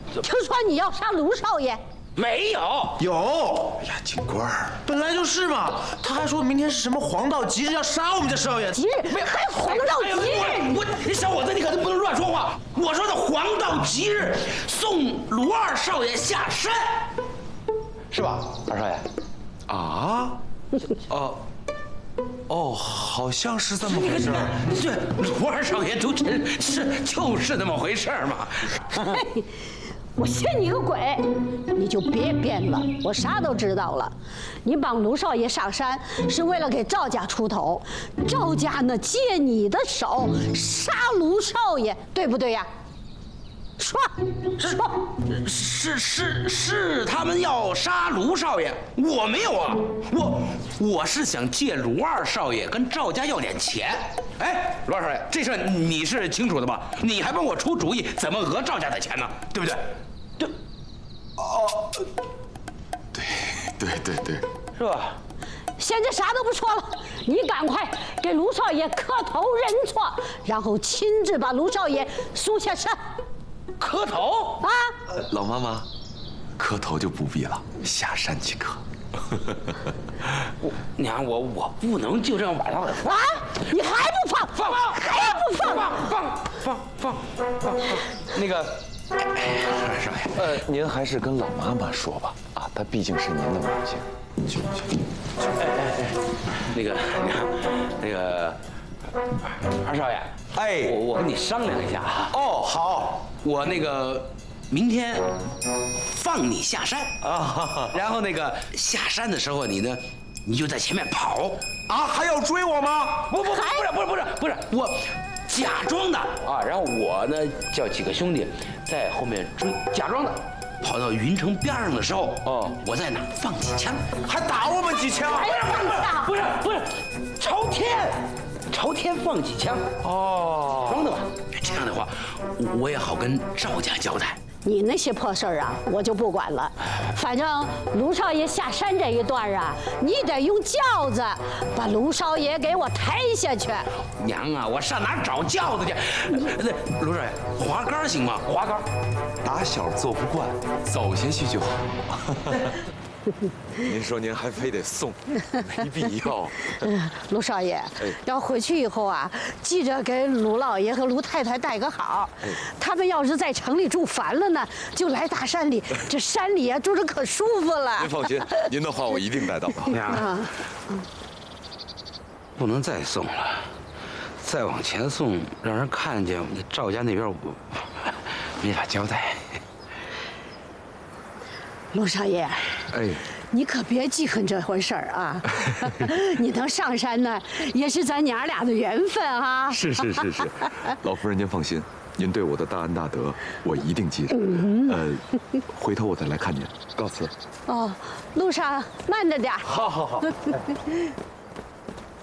听说你要杀卢少爷？ 没有。 有。哎呀，警官，本来就是嘛。他还说明天是什么黄道吉日，要杀我们家少爷。 吉日？还黄道吉日？ 你小伙子，你可不能乱说话。我说的黄道吉日，送卢二少爷下山，是吧，二少爷？ 啊？哦，好像是这么回事。 对，卢二少爷都真是就是那么回事嘛。 我信你个鬼！你就别编了，我啥都知道了。你帮卢少爷上山是为了给赵家出头，赵家呢借你的手杀卢少爷，对不对呀？说， 是他们要杀卢少爷，我没有啊，我是想借卢二少爷跟赵家要点钱。哎，卢二少爷，这事你是清楚的吧？你还帮我出主意怎么讹赵家的钱呢？对不对？对， 哦，对， 是吧？ 现在啥都不说了，你赶快给卢少爷磕头认错，然后亲自把卢少爷送下山。 磕头啊！ 老妈妈，磕头就不必了，下山即可。 娘，我不能就这样把他给啊！你还不放？还不放？ 放！那个，少爷， 您还是跟老妈妈说吧。啊，她毕竟是您的母亲。去。 那个，二少爷， 哎， 我跟你商量一下啊。 哦，好， 我那个明天放你下山啊，然后那个下山的时候你就在前面跑啊，还要追我吗？ 不是，我假装的啊，然后我呢叫几个兄弟在后面追，假装的。跑到云城边上的时候，我在哪放几枪， 还打我们几枪？ 不是，朝天放几枪。哦，装的吧？这样的话，我也好跟赵家交代。 你那些破事儿啊，我就不管了。反正卢少爷下山这一段啊，你得用轿子把卢少爷给我抬下去。 娘啊，我上哪找轿子去？卢少爷，滑竿行吗？滑竿， 打小做不惯，走下去就好。您说您还非得送，没必要。 卢少爷，要回去以后啊，记着给卢老爷和卢太太带个好。他们要是在城里住烦了呢，就来大山里，这山里啊住着可舒服了。 您放心，您的话我一定带到。 娘，不能再送了，再往前送，让人看见你赵家那边我没法交代。 卢少爷，你可别记恨这回事儿啊！你能上山呢，也是咱娘俩的缘分啊！ 是，老夫人您放心，您对我的大恩大德，我一定记着。回头我再来看您，告辞。 哦，路上慢着点。 好。